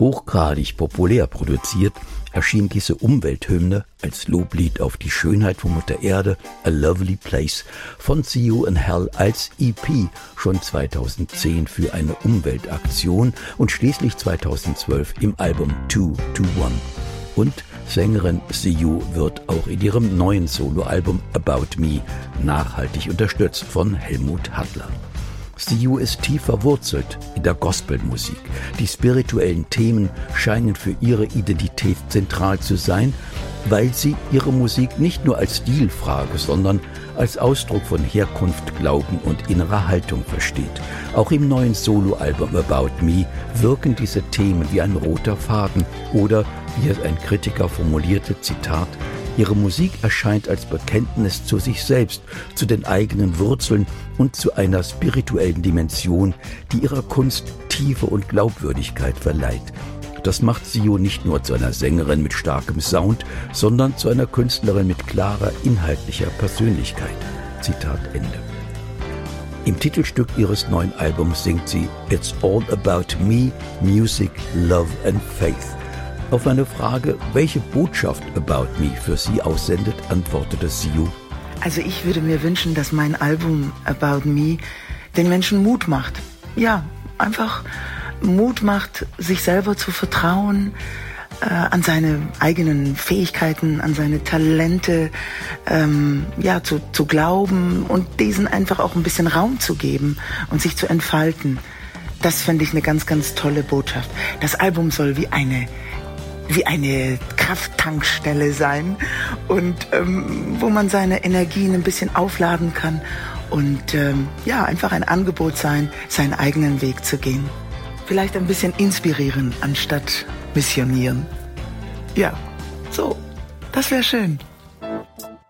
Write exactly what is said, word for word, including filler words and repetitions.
Hochgradig populär produziert, erschien diese Umwelthymne als Loblied auf die Schönheit von Mutter Erde, A Lovely Place, von See You in Hell als E P schon zweitausendzehn für eine Umweltaktion und schließlich zweitausendzwölf im Album two to one. Und Sängerin See You wird auch in ihrem neuen Soloalbum About Me nachhaltig unterstützt von Helmut Hattler. See You ist tief verwurzelt in der Gospelmusik. Die spirituellen Themen scheinen für ihre Identität zentral zu sein, weil sie ihre Musik nicht nur als Stilfrage, sondern als Ausdruck von Herkunft, Glauben und innerer Haltung versteht. Auch im neuen Soloalbum About Me wirken diese Themen wie ein roter Faden oder, wie es ein Kritiker formulierte, Zitat, ihre Musik erscheint als Bekenntnis zu sich selbst, zu den eigenen Wurzeln und zu einer spirituellen Dimension, die ihrer Kunst Tiefe und Glaubwürdigkeit verleiht. Das macht See You nicht nur zu einer Sängerin mit starkem Sound, sondern zu einer Künstlerin mit klarer inhaltlicher Persönlichkeit. Zitat Ende. Im Titelstück ihres neuen Albums singt sie It's all about me, music, love and faith. Auf meine Frage, welche Botschaft About Me für sie aussendet, antwortete See You: Also ich würde mir wünschen, dass mein Album About Me den Menschen Mut macht. Ja, einfach Mut macht, sich selber zu vertrauen, äh, an seine eigenen Fähigkeiten, an seine Talente, ähm, ja, zu, zu glauben und diesen einfach auch ein bisschen Raum zu geben und sich zu entfalten. Das fände ich eine ganz, ganz tolle Botschaft. Das Album soll wie eine wie eine Krafttankstelle sein und ähm, wo man seine Energien ein bisschen aufladen kann und ähm, ja, einfach ein Angebot sein, seinen eigenen Weg zu gehen. Vielleicht ein bisschen inspirieren, anstatt missionieren. Ja, so, das wäre schön.